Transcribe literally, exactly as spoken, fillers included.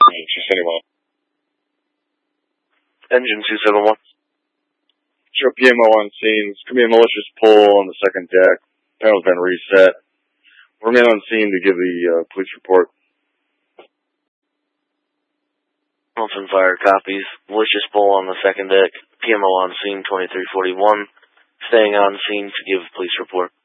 two seventy-one. Engine two seven one. Show P M O on scene. It's going to be a malicious pull on the second deck. Panel's been reset. Remain on scene to give the uh, police report. Open fire copies. Malicious pull on the second deck. P M O on scene twenty-three forty-one. Staying on scene to give police report.